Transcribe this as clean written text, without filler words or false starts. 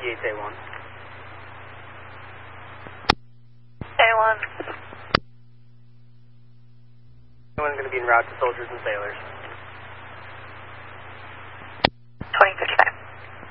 Yates A1. A1. A1's going to be en route to soldiers and sailors.